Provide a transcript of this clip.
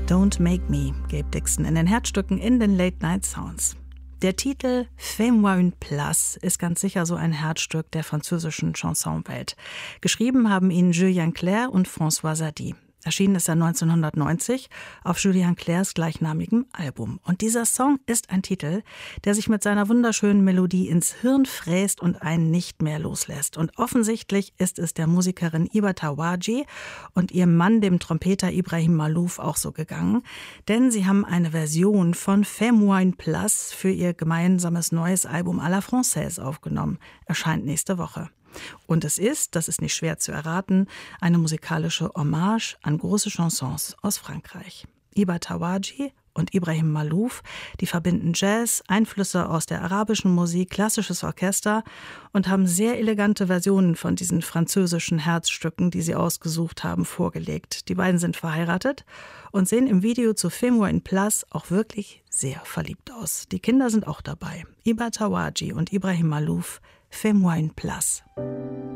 Don't Make Me, Gabe Dixon in den Herzstücken in den Late Night Sounds. Der Titel Fais-moi une place ist ganz sicher so ein Herzstück der französischen Chansonwelt. Geschrieben haben ihn Julien Clerc und François Sardy. Erschienen ist er 1990 auf Julien Clercs gleichnamigem Album. Und dieser Song ist ein Titel, der sich mit seiner wunderschönen Melodie ins Hirn fräst und einen nicht mehr loslässt. Und offensichtlich ist es der Musikerin Hiba Tawadji und ihrem Mann, dem Trompeter Ibrahim Malouf, auch so gegangen. Denn sie haben eine Version von Fais-moi une place für ihr gemeinsames neues Album à la Française aufgenommen. Erscheint nächste Woche. Und es ist, das ist nicht schwer zu erraten, eine musikalische Hommage an große Chansons aus Frankreich. Hiba Tawadji und Ibrahim Malouf, die verbinden Jazz, Einflüsse aus der arabischen Musik, klassisches Orchester und haben sehr elegante Versionen von diesen französischen Herzstücken, die sie ausgesucht haben, vorgelegt. Die beiden sind verheiratet und sehen im Video zu Fais-moi une place auch wirklich sehr verliebt aus. Die Kinder sind auch dabei. Hiba Tawadji und Ibrahim Malouf, Fais-moi une place.